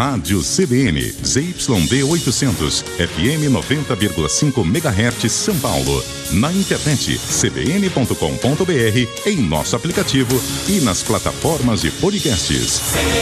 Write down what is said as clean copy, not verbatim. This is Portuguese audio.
Rádio CBN, ZYD 800, FM 90,5 MHz, São Paulo. Na internet, cbn.com.br, em nosso aplicativo e nas plataformas de podcasts.